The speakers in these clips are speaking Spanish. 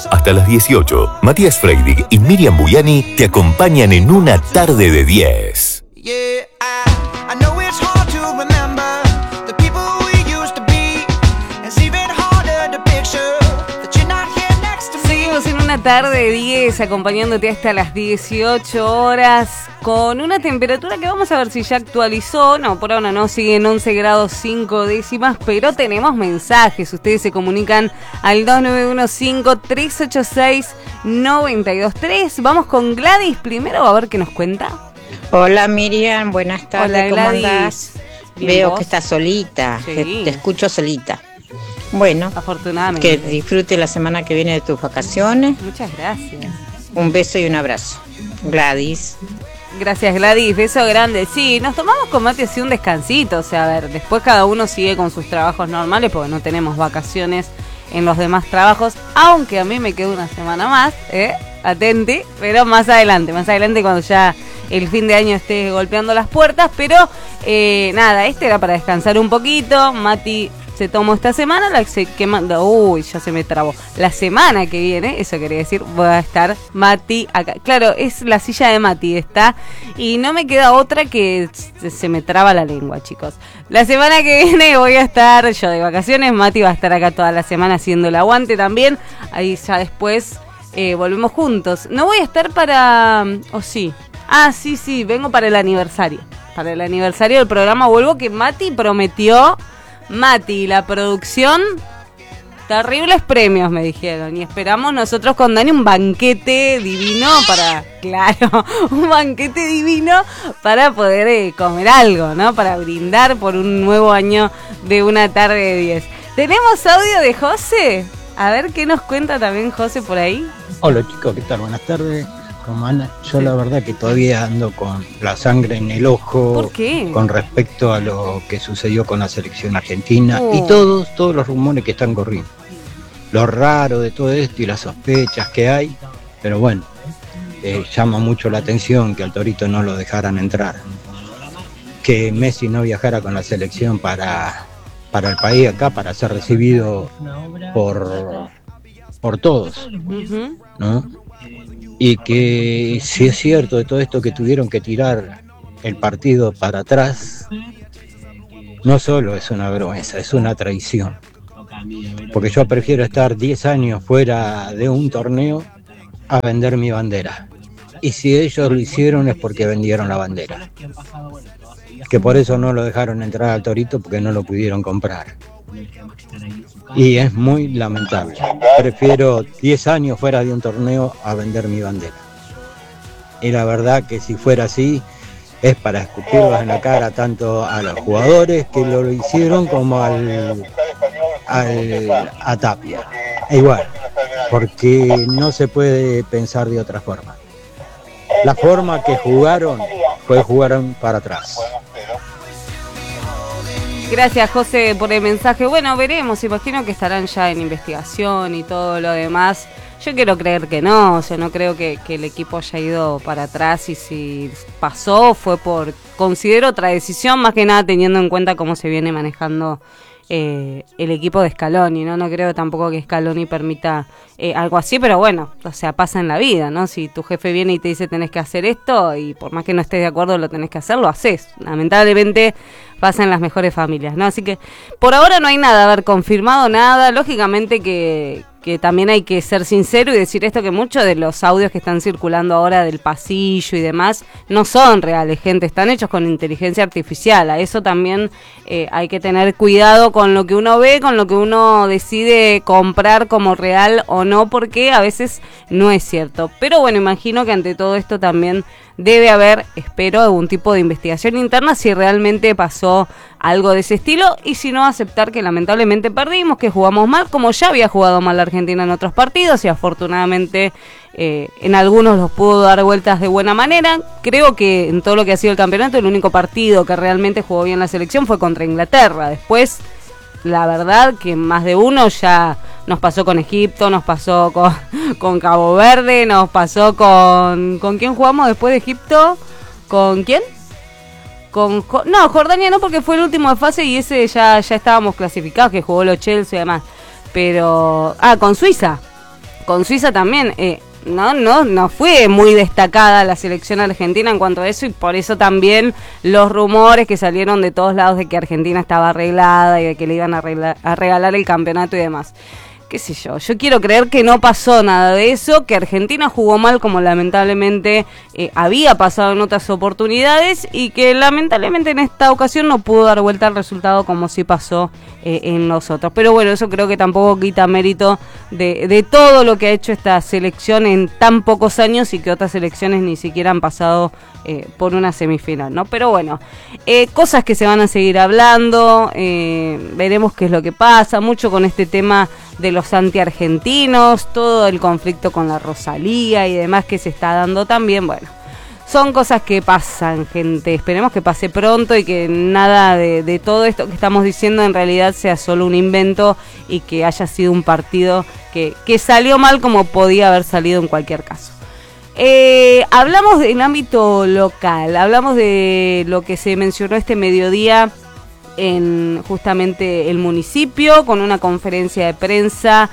Hasta las 18, Matías Freidig y Miriam Buyani te acompañan en Una Tarde de 10. Seguimos en Una Tarde de 10, acompañándote hasta las 18 horas, con una temperatura que vamos a ver si ya actualizó. No, por ahora no, sigue en 11 grados 5 décimas, pero tenemos mensajes. Ustedes se comunican al 2915-386-923. Vamos con Gladys primero, a ver qué nos cuenta. Hola Miriam, buenas tardes. Hola, ¿cómo Gladys? andás? Bien, Veo ¿vos? que estás solita, Sí. que te escucho solita. Bueno, Afortunadamente. que disfrute la semana que viene de tus vacaciones. Muchas gracias. Un beso y un abrazo. Gladys. Gracias, Gladys, beso grande. Sí, nos tomamos con Mati así un descansito, o sea, a ver, después cada uno sigue con sus trabajos normales porque no tenemos vacaciones en los demás trabajos, aunque a mí me queda una semana más, atenti, pero más adelante cuando ya el fin de año esté golpeando las puertas, pero nada, este era para descansar un poquito. Mati se tomó esta semana, ya se me trabó. La semana que viene, eso quería decir, voy a estar Mati acá. Claro, es la silla de Mati esta, y no me queda otra que se me traba la lengua, chicos. La semana que viene voy a estar yo de vacaciones, Mati va a estar acá toda la semana haciendo el aguante también. Ahí ya después volvemos juntos. No voy a estar para... ¿o sí? Ah, sí, vengo para el aniversario. Para el aniversario del programa vuelvo, que Mati prometió... Mati y la producción, terribles premios me dijeron, y esperamos nosotros con Dani un banquete divino un banquete divino para poder comer algo, ¿no? Para brindar por un nuevo año de Una Tarde de 10. ¿Tenemos audio de José? A ver qué nos cuenta también José por ahí. Hola chicos, ¿qué tal? Buenas tardes. ¿Cómo andan? Yo la verdad que todavía ando con la sangre en el ojo. ¿Por qué? Con respecto a lo que sucedió con la selección argentina y todos los rumores que están corriendo. Lo raro de todo esto y las sospechas que hay, pero bueno, llama mucho la atención que al Torito no lo dejaran entrar. Que Messi no viajara con la selección para el país acá, para ser recibido por todos, ¿no? Y que si es cierto de todo esto que tuvieron que tirar el partido para atrás, no solo es una vergüenza, es una traición. Porque yo prefiero estar 10 años fuera de un torneo a vender mi bandera. Y si ellos lo hicieron es porque vendieron la bandera. Que por eso no lo dejaron entrar al Torito, porque no lo pudieron comprar. Y es muy lamentable. Prefiero 10 años fuera de un torneo a vender mi bandera. Y la verdad que si fuera así, es para escupirlos en la cara tanto a los jugadores que lo hicieron como a Tapia. Igual, porque no se puede pensar de otra forma. La forma que jugaron jugaron para atrás. Gracias, José, por el mensaje. Bueno, veremos, imagino que estarán ya en investigación y todo lo demás. Yo quiero creer que no, o sea, no creo que el equipo haya ido para atrás, y si pasó fue considero otra decisión, más que nada teniendo en cuenta cómo se viene manejando el equipo de Scaloni, ¿no? No creo tampoco que Scaloni permita algo así, pero bueno, o sea, pasa en la vida, ¿no? Si tu jefe viene y te dice tenés que hacer esto, y por más que no estés de acuerdo lo tenés que hacer, lo haces. Lamentablemente pasa en las mejores familias, ¿no? Así que por ahora no hay nada, haber confirmado nada. Lógicamente que también hay que ser sincero y decir esto, que muchos de los audios que están circulando ahora del pasillo y demás no son reales, gente, están hechos con inteligencia artificial. A eso también hay que tener cuidado con lo que uno ve, con lo que uno decide comprar como real o no, porque a veces no es cierto. Pero bueno, imagino que ante todo esto también debe haber, espero, algún tipo de investigación interna si realmente pasó algo de ese estilo, y si no, aceptar que lamentablemente perdimos, que jugamos mal, como ya había jugado mal la Argentina en otros partidos, y afortunadamente en algunos los pudo dar vueltas de buena manera. Creo que en todo lo que ha sido el campeonato, el único partido que realmente jugó bien la selección fue contra Inglaterra. Después, la verdad que más de uno ya nos pasó con Egipto, nos pasó con Cabo Verde, nos pasó ¿con quién jugamos después de Egipto? ¿Con quién? No, Jordania no, porque fue el último de fase y ese ya estábamos clasificados, que jugó los Chelsea y demás. Pero, con Suiza. con Suiza también, no fue muy destacada la selección argentina en cuanto a eso, y por eso también los rumores que salieron de todos lados de que Argentina estaba arreglada y de que le iban a regalar el campeonato y demás. Qué sé yo quiero creer que no pasó nada de eso, que Argentina jugó mal como lamentablemente había pasado en otras oportunidades, y que lamentablemente en esta ocasión no pudo dar vuelta al resultado como sí pasó en los otros. Pero bueno, eso creo que tampoco quita mérito de todo lo que ha hecho esta selección en tan pocos años, y que otras selecciones ni siquiera han pasado por una semifinal, ¿no? Pero bueno, cosas que se van a seguir hablando, veremos qué es lo que pasa, mucho con este tema de los anti-argentinos, todo el conflicto con la Rosalía y demás que se está dando también. Bueno, son cosas que pasan, gente, esperemos que pase pronto y que nada de todo esto que estamos diciendo en realidad sea solo un invento, y que haya sido un partido que salió mal como podía haber salido en cualquier caso. Hablamos del ámbito local, hablamos de lo que se mencionó este mediodía en justamente el municipio, con una conferencia de prensa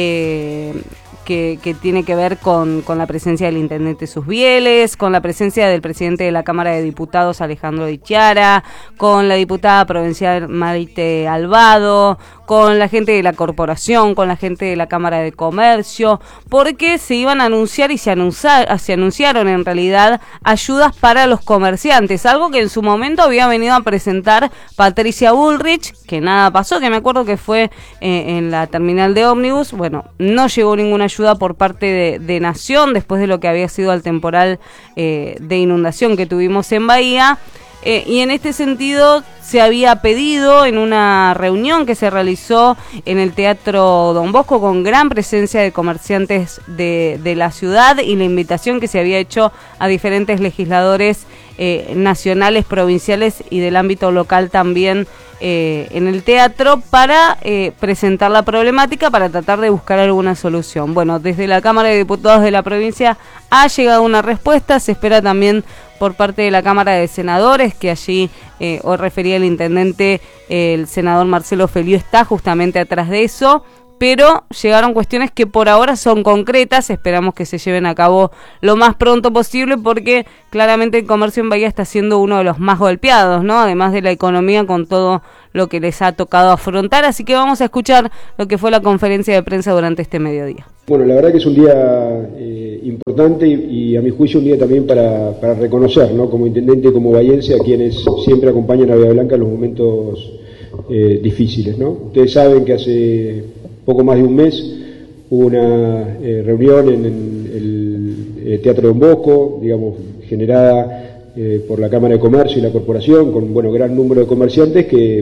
que tiene que ver con la presencia del intendente Susbieles, con la presencia del presidente de la Cámara de Diputados, Alejandro Di Chiara, con la diputada provincial Maite Albado, con la gente de la corporación, con la gente de la Cámara de Comercio, porque se iban a anunciar y se anunciaron en realidad ayudas para los comerciantes, algo que en su momento había venido a presentar Patricia Bullrich, que nada pasó, que me acuerdo que fue en la terminal de ómnibus. Bueno, no llegó ninguna ayuda por parte de Nación después de lo que había sido el temporal de inundación que tuvimos en Bahía. Y en este sentido se había pedido en una reunión que se realizó en el Teatro Don Bosco, con gran presencia de comerciantes de la ciudad, y la invitación que se había hecho a diferentes legisladores nacionales, provinciales y del ámbito local también en el teatro, para presentar la problemática, para tratar de buscar alguna solución. Bueno, desde la Cámara de Diputados de la provincia ha llegado una respuesta, se espera también por parte de la Cámara de Senadores, que allí, hoy refería el intendente, el senador Marcelo Feliú está justamente atrás de eso, pero llegaron cuestiones que por ahora son concretas, esperamos que se lleven a cabo lo más pronto posible, porque claramente el comercio en Bahía está siendo uno de los más golpeados, ¿no? Además de la economía, con todo lo que les ha tocado afrontar, así que vamos a escuchar lo que fue la conferencia de prensa durante este mediodía. Bueno, la verdad que es un día importante y a mi juicio un día también para reconocer, ¿no? Como intendente y como bahiense, a quienes siempre acompañan a Bahía Blanca en los momentos difíciles, ¿no? Ustedes saben que hace poco más de un mes hubo una reunión en el Teatro Don Bosco, digamos, generada por la Cámara de Comercio y la Corporación, con gran número de comerciantes que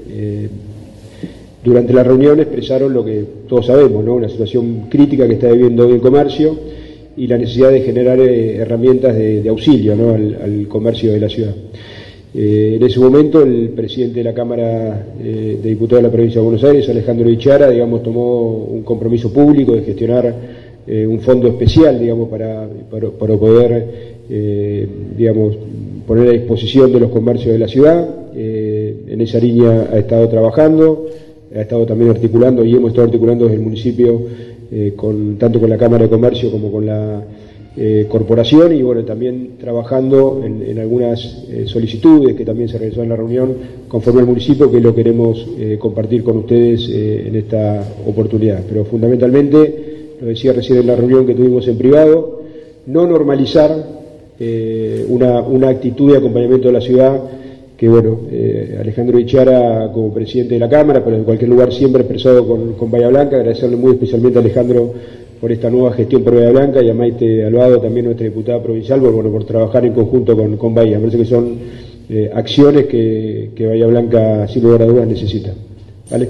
durante la reunión expresaron lo que todos sabemos, ¿no? Una situación crítica que está viviendo hoy el comercio y la necesidad de generar herramientas de auxilio, ¿no? al comercio de la ciudad. En ese momento el presidente de la Cámara de Diputados de la Provincia de Buenos Aires, Alejandro Di Chiara, tomó un compromiso público de gestionar un fondo especial, para poder, poner a disposición de los comercios de la ciudad. En esa línea ha estado trabajando, ha estado también articulando, y hemos estado articulando desde el municipio, tanto con la Cámara de Comercio como con la corporación, y también trabajando en algunas solicitudes que también se realizaron en la reunión conforme al municipio, que lo queremos compartir con ustedes en esta oportunidad. Pero fundamentalmente, lo decía recién en la reunión que tuvimos en privado, no normalizar una actitud de acompañamiento de la ciudad que, Alejandro Di Chiara, como presidente de la Cámara, pero en cualquier lugar siempre expresado con Bahía Blanca. Agradecerle muy especialmente a Alejandro por esta nueva gestión por Bahía Blanca, y a Maite Albado, también nuestra diputada provincial, por trabajar en conjunto con Bahía. Me parece que son acciones que Bahía Blanca, sin lugar a dudas, necesita. ¿Vale?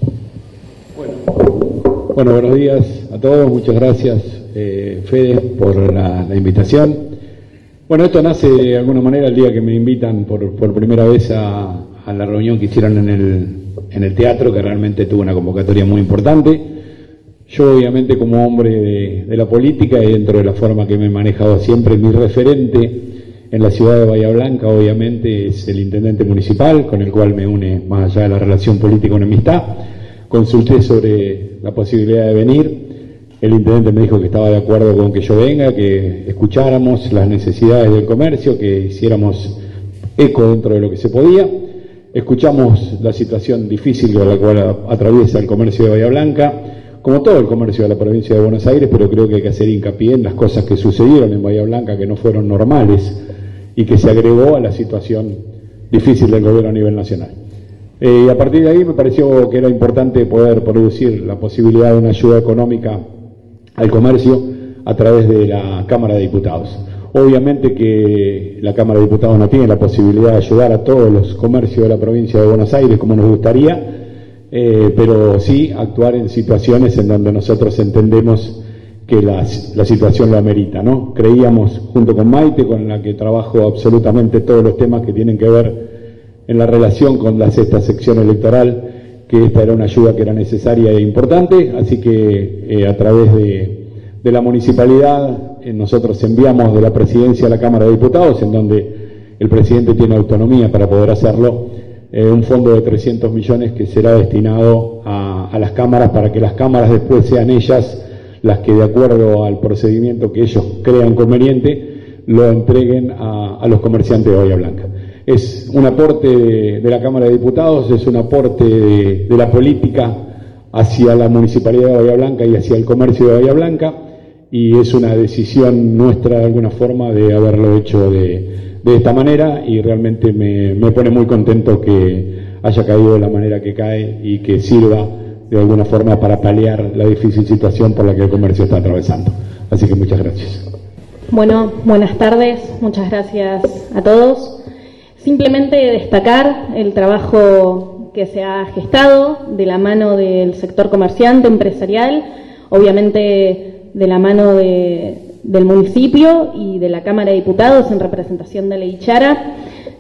Bueno, buenos días a todos, muchas gracias, Fede, por la invitación. Bueno, esto nace de alguna manera el día que me invitan por primera vez a la reunión que hicieron en el teatro, que realmente tuvo una convocatoria muy importante. Yo, obviamente, como hombre de la política y dentro de la forma que me he manejado siempre, mi referente en la ciudad de Bahía Blanca, obviamente, es el intendente municipal, con el cual me une, más allá de la relación política, una amistad. Consulté sobre la posibilidad de venir. el intendente me dijo que estaba de acuerdo con que yo venga, que escucháramos las necesidades del comercio, que hiciéramos eco dentro de lo que se podía. Escuchamos la situación difícil por la cual atraviesa el comercio de Bahía Blanca, como todo el comercio de la provincia de Buenos Aires, pero creo que hay que hacer hincapié en las cosas que sucedieron en Bahía Blanca, que no fueron normales y que se agregó a la situación difícil del gobierno a nivel nacional. Y a partir de ahí me pareció que era importante poder producir la posibilidad de una ayuda económica al comercio a través de la Cámara de Diputados. Obviamente que la Cámara de Diputados no tiene la posibilidad de ayudar a todos los comercios de la provincia de Buenos Aires como nos gustaría, pero sí actuar en situaciones en donde nosotros entendemos que la situación lo amerita, ¿no? Creíamos, junto con Maite, con la que trabajo absolutamente todos los temas que tienen que ver en la relación con la sexta sección electoral, que esta era una ayuda que era necesaria e importante, así que a través de la municipalidad nosotros enviamos de la presidencia a la Cámara de Diputados, en donde el presidente tiene autonomía para poder hacerlo, un fondo de 300 millones que será destinado a las cámaras, para que las cámaras después sean ellas las que, de acuerdo al procedimiento que ellos crean conveniente, lo entreguen a los comerciantes de Bahía Blanca. Es un aporte de la Cámara de Diputados, es un aporte de la política hacia la Municipalidad de Bahía Blanca y hacia el comercio de Bahía Blanca, y es una decisión nuestra de alguna forma de haberlo hecho de esta manera, y realmente me pone muy contento que haya caído de la manera que cae y que sirva de alguna forma para paliar la difícil situación por la que el comercio está atravesando. Así que muchas gracias. Bueno, buenas tardes, muchas gracias a todos. Simplemente destacar el trabajo que se ha gestado de la mano del sector comerciante, empresarial, obviamente de la mano del municipio y de la Cámara de Diputados en representación de la Ichara.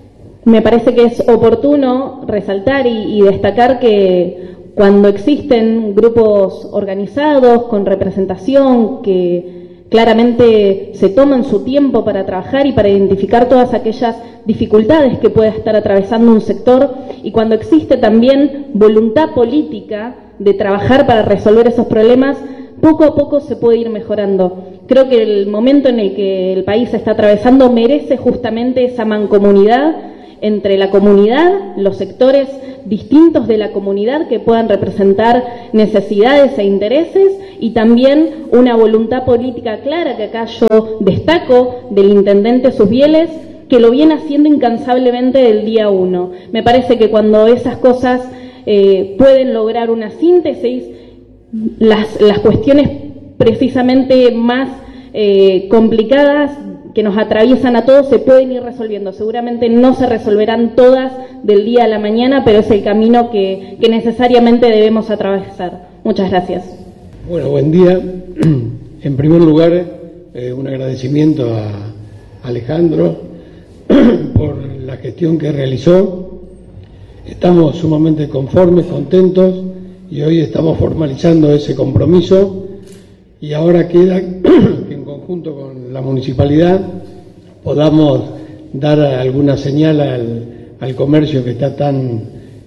Me parece que es oportuno resaltar y destacar que cuando existen grupos organizados con representación que claramente se toman su tiempo para trabajar y para identificar todas aquellas dificultades que pueda estar atravesando un sector, y cuando existe también voluntad política de trabajar para resolver esos problemas, poco a poco se puede ir mejorando. Creo que el momento en el que el país está atravesando merece justamente esa mancomunidad entre la comunidad, los sectores distintos de la comunidad que puedan representar necesidades e intereses, y también una voluntad política clara, que acá yo destaco, del intendente Susbieles, que lo viene haciendo incansablemente del día 1. Me parece que cuando esas cosas pueden lograr una síntesis, las cuestiones precisamente más complicadas que nos atraviesan a todos se pueden ir resolviendo. Seguramente no se resolverán todas del día a la mañana, pero es el camino que necesariamente debemos atravesar. Muchas gracias. Bueno, buen día. En primer lugar, un agradecimiento a Alejandro por la gestión que realizó. Estamos sumamente conformes, contentos, y hoy estamos formalizando ese compromiso, y ahora queda que en conjunto con la municipalidad podamos dar alguna señal al comercio que está tan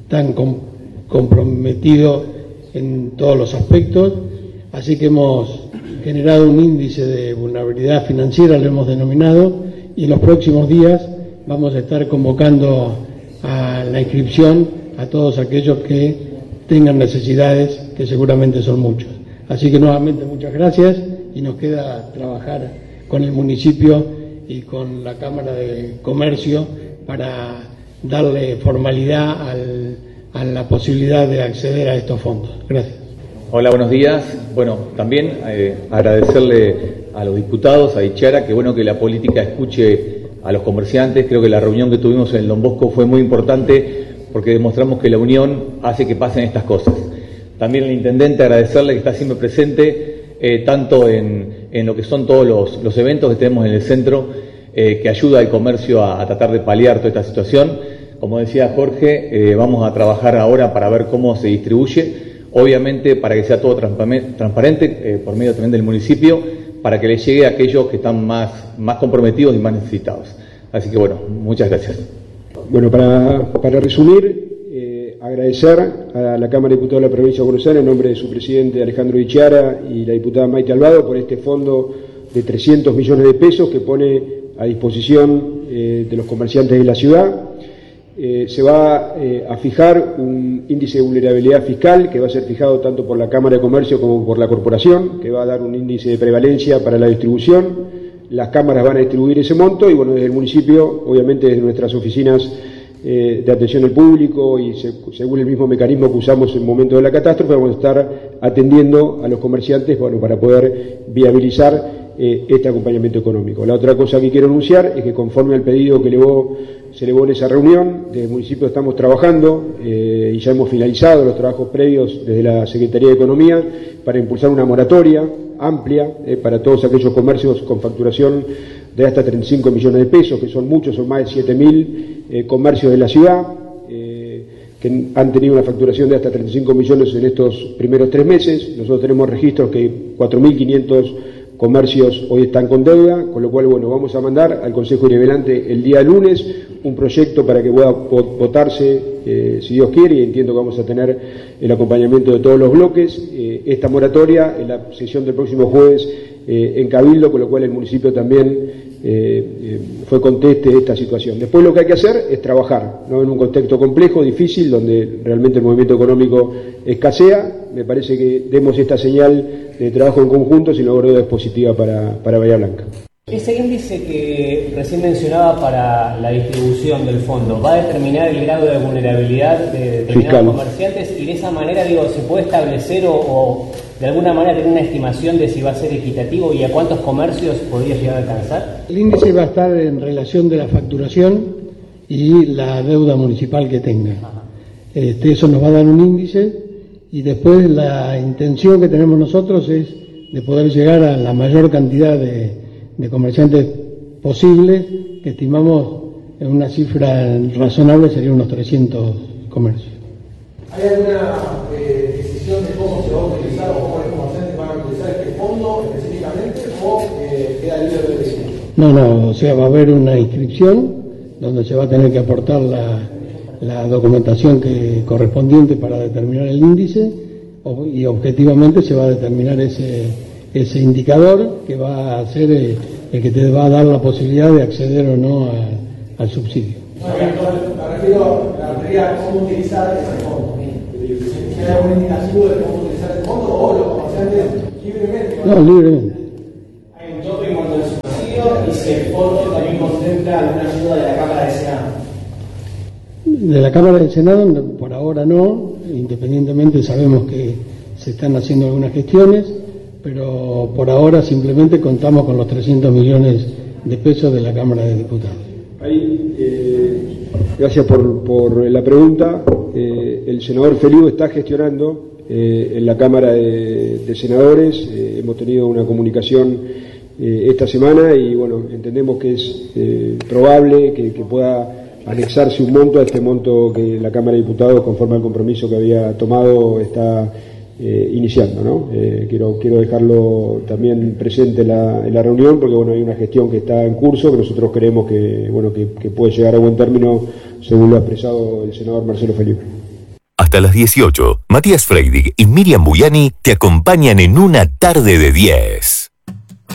comprometido en todos los aspectos. Así que hemos generado un índice de vulnerabilidad financiera, lo hemos denominado, y en los próximos días vamos a estar convocando a la inscripción a todos aquellos que tengan necesidades, que seguramente son muchos. Así que nuevamente muchas gracias, y nos queda trabajar con el municipio y con la Cámara de Comercio para darle formalidad a la posibilidad de acceder a estos fondos. Gracias. Hola, buenos días. Bueno, también agradecerle a los diputados, a Ichara, que bueno que la política escuche a los comerciantes. Creo que la reunión que tuvimos en el Don Bosco fue muy importante, porque demostramos que la unión hace que pasen estas cosas. También al intendente agradecerle que está siempre presente, tanto en lo que son todos los eventos que tenemos en el centro, que ayuda al comercio a tratar de paliar toda esta situación. Como decía Jorge, vamos a trabajar ahora para ver cómo se distribuye, obviamente para que sea todo transparente, por medio también del municipio, para que le llegue a aquellos que están más comprometidos y más necesitados. Así que bueno, muchas gracias. Bueno, para resumir, Agradecer a la Cámara de Diputados de la Provincia de Buenos Aires, en nombre de su presidente Alejandro Ichiara y la diputada Maite Alvado, por este fondo de 300 millones de pesos que pone a disposición de los comerciantes de la ciudad. Se va a fijar un índice de vulnerabilidad fiscal que va a ser fijado tanto por la Cámara de Comercio como por la Corporación, que va a dar un índice de prevalencia para la distribución. Las cámaras van a distribuir ese monto y bueno, desde el municipio, obviamente desde nuestras oficinas de atención al público y según el mismo mecanismo que usamos en el momento de la catástrofe, vamos a estar atendiendo a los comerciantes, bueno, para poder viabilizar este acompañamiento económico. La otra cosa que quiero anunciar es que conforme al pedido que se elevó en esa reunión, desde el municipio estamos trabajando y ya hemos finalizado los trabajos previos desde la Secretaría de Economía para impulsar una moratoria amplia para todos aquellos comercios con facturación de hasta 35 millones de pesos, que son muchos, son más de 7.000 comercios de la ciudad, que han tenido una facturación de hasta 35 millones en estos primeros 3 meses. Nosotros tenemos registros que 4.500 comercios hoy están con deuda, con lo cual, bueno, vamos a mandar al Consejo Deliberante el día lunes un proyecto para que pueda votarse, si Dios quiere, y entiendo que vamos a tener el acompañamiento de todos los bloques, esta moratoria en la sesión del próximo jueves en Cabildo, con lo cual el municipio también fue conteste de esta situación. Después lo que hay que hacer es trabajar, ¿no? En un contexto complejo, difícil, donde realmente el movimiento económico escasea. Me parece que demos esta señal de trabajo en conjunto, si no creo es positiva para Bahía Blanca. Ese índice que recién mencionaba para la distribución del fondo, ¿va a determinar el grado de vulnerabilidad de determinados comerciantes? Y de esa manera, ¿se puede establecer o de alguna manera tener una estimación de si va a ser equitativo y a cuántos comercios podría llegar a alcanzar? El índice va a estar en relación de la facturación y la deuda municipal que tenga. Eso nos va a dar un índice y después la intención que tenemos nosotros es de poder llegar a la mayor cantidad de comerciantes posibles, que estimamos en una cifra razonable serían unos 300 comercios. ¿Hay alguna decisión de cómo se va a utilizar o cómo los comerciantes van a utilizar este fondo específicamente o queda libre de decisión? No, o sea, va a haber una inscripción donde se va a tener que aportar la documentación correspondiente para determinar el índice y objetivamente se va a determinar ese indicador que va a ser el que te va a dar la posibilidad de acceder o no al subsidio. No, me refiero a cómo utilizar ese fondo. ¿Hay algún indicativo de cómo utilizar el fondo o los comerciantes libremente? No, libremente. Hay un tope en cuanto al subsidio y si el fondo también contempla alguna ayuda de la Cámara de Senado. De la Cámara del Senado, por ahora no, independientemente sabemos que se están haciendo algunas gestiones, pero por ahora simplemente contamos con los 300 millones de pesos de la Cámara de Diputados. Gracias por la pregunta. El senador Feliu está gestionando en la Cámara de Senadores. Hemos tenido una comunicación esta semana y bueno, entendemos que es probable que pueda anexarse un monto a este monto que la Cámara de Diputados, conforme al compromiso que había tomado, está iniciando, ¿no? Quiero dejarlo también presente en la reunión porque bueno, hay una gestión que está en curso que nosotros creemos que puede llegar a buen término según lo ha expresado el senador Marcelo Feliu. Hasta las 18, Matías Freidig y Miriam Buyani te acompañan en Una Tarde de 10.